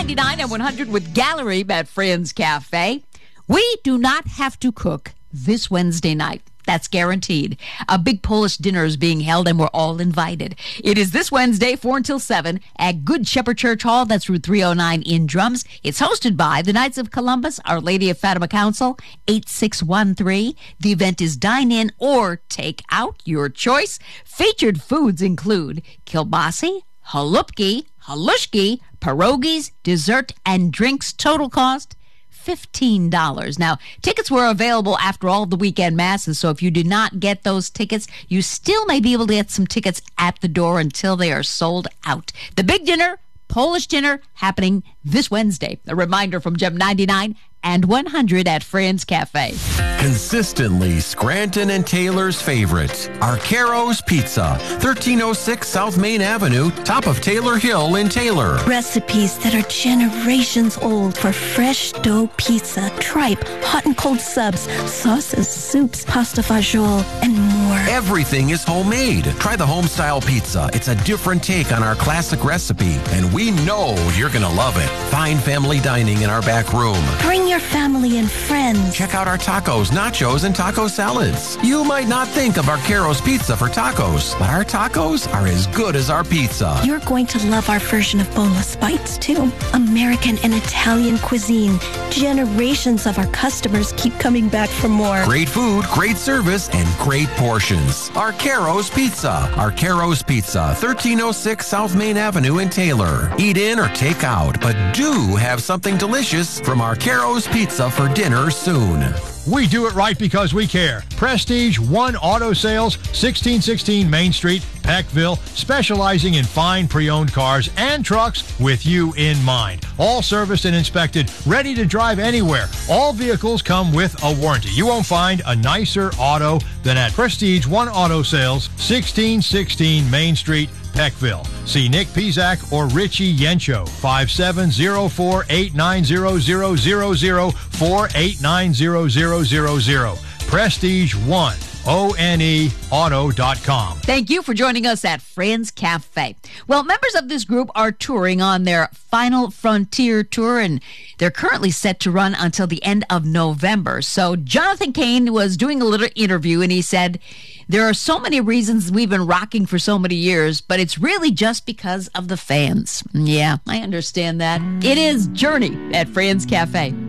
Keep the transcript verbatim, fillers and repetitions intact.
ninety-nine and one hundred with Gallery at Friends Cafe. We do not have to cook this Wednesday night. That's guaranteed. A big Polish dinner is being held, and we're all invited. It is this Wednesday, four until seven, at Good Shepherd Church Hall. That's Route three oh nine in Drums. It's hosted by the Knights of Columbus, Our Lady of Fatima Council, eight six one three. The event is dine-in or take out, your choice. Featured foods include kielbasi, halupki, halushki, pierogies, dessert, and drinks. Total cost fifteen dollars. Now, tickets were available after all the weekend masses, so if you did not get those tickets, you still may be able to get some tickets at the door until they are sold out. The big dinner, Polish dinner, happening this Wednesday. A reminder from Gem ninety-nine and one hundred at Friends Cafe. Consistently Scranton and Taylor's favorite, Arcaro's Pizza, thirteen oh six South Main Avenue, top of Taylor Hill in Taylor. Recipes that are generations old for fresh dough pizza, tripe, hot and cold subs, sauces, soups, pasta fagioli, and more. Everything is homemade. Try the home-style pizza. It's a different take on our classic recipe, and we know you're going to love it. Find family dining in our back room. Bring your family and friends. Check out our tacos, nachos, and taco salads. You might not think of Arcaro's Pizza for tacos, but our tacos are as good as our pizza. You're going to love our version of boneless bites, too. American and Italian cuisine. Generations of our customers keep coming back for more. Great food, great service, and great portions. Arcaro's Pizza. Arcaro's Pizza, thirteen oh six South Main Avenue in Taylor. Eat in or take out, but do have something delicious from Arcaro's Pizza for dinner soon. We do it right because we care. Prestige One Auto Sales, sixteen sixteen Main Street, Peckville, specializing in fine pre-owned cars and trucks with you in mind. All serviced and inspected, ready to drive anywhere. All vehicles come with a warranty. You won't find a nicer auto than at Prestige One Auto Sales, sixteen sixteen Main Street, Peckville. See Nick Pizak or Richie Yencho, five seven zero four, eight nine zero zero zero zero, four eight nine zero zero zero zero. Prestige One, O N E auto dot com. Thank you for joining us at Friends Cafe. Well, members of this group are touring on their Final Frontier tour, and they're currently set to run until the end of November. So Jonathan Cain was doing a little interview, and he said, there are so many reasons we've been rocking for so many years, but it's really just because of the fans. Yeah, I understand that. It is Journey at Friends Cafe.